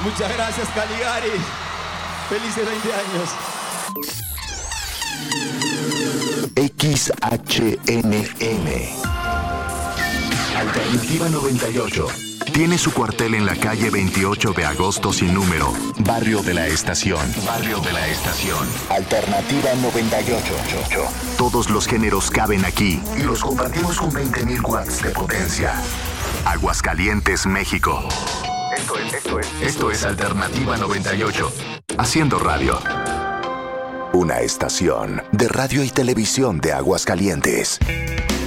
Muchas gracias, Caligari. Felices 20 años. XHNN Alternativa 98 tiene su cuartel en la calle 28 de agosto sin número, Barrio de la Estación. Barrio de la Estación. Alternativa 98. Todos los géneros caben aquí y los compartimos con 20.000 watts de potencia. Aguascalientes, México. Esto es Alternativa 98. Haciendo radio. Una estación de radio y televisión de Aguascalientes.